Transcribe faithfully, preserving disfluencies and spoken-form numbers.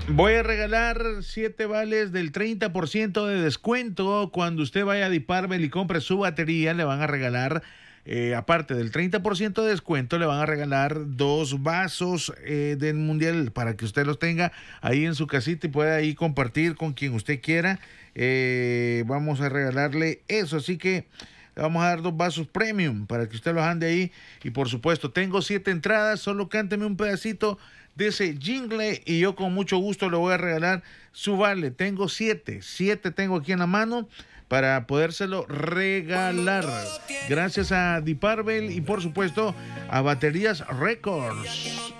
Voy a regalar siete vales del treinta por ciento de descuento. Cuando usted vaya a Diparvel y compre su batería, le van a regalar, eh, aparte del treinta por ciento de descuento, le van a regalar dos vasos eh, del Mundial para que usted los tenga ahí en su casita y pueda ahí compartir con quien usted quiera. Eh, vamos a regalarle eso, así que le vamos a dar dos vasos premium para que usted los ande ahí. Y por supuesto, tengo siete entradas, solo cánteme un pedacito de ese jingle y yo con mucho gusto le voy a regalar su vale. Tengo siete, siete tengo aquí en la mano para podérselo regalar. Gracias a Diparvel y por supuesto a Baterías Records.